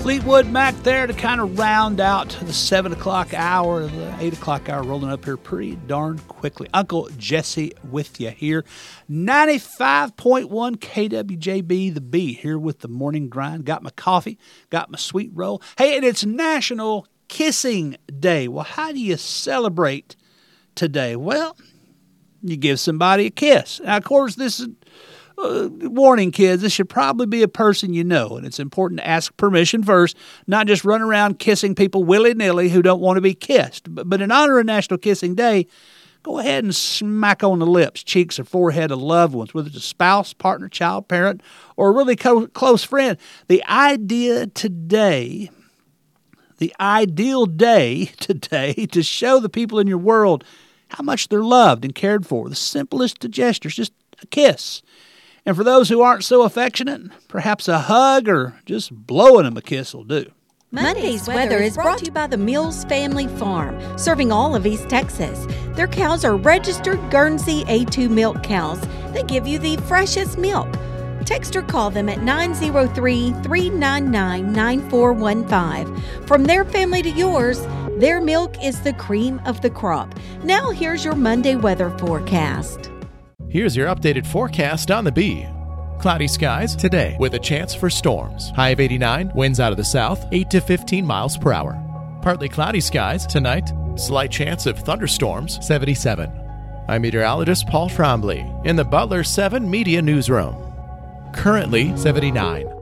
Fleetwood Mac there to kind of round out the 7 o'clock hour, the 8 o'clock hour rolling up here pretty darn quickly. Uncle Jesse with you here. 95.1 KWJB, the B, here with the morning grind. Got my coffee, got my sweet roll. Hey, and it's National Kissing Day. Well, how do you celebrate today? Well, you give somebody a kiss. Now, of course, this is warning, kids, this should probably be a person you know, and it's important to ask permission first, not just run around kissing people willy-nilly who don't want to be kissed. But in honor of National Kissing Day, go ahead and smack on the lips, cheeks, or forehead of loved ones, whether it's a spouse, partner, child, parent, or a really close friend. The ideal day today to show the people in your world how much they're loved and cared for. The simplest of gestures, just a kiss. And for those who aren't so affectionate, perhaps a hug or just blowing them a kiss will do. Monday's weather is brought to you by the Mills Family Farm, serving all of East Texas. Their cows are registered Guernsey A2 milk cows. They give you the freshest milk. Text or call them at 903-399-9415. From their family to yours, their milk is the cream of the crop. Now here's your Monday weather forecast. Here's your updated forecast on the B. Cloudy skies today with a chance for storms. High of 89, winds out of the south, 8 to 15 miles per hour. Partly cloudy skies tonight, slight chance of thunderstorms, 77. I'm meteorologist Paul Trombley in the Butler 7 Media Newsroom. Currently 79.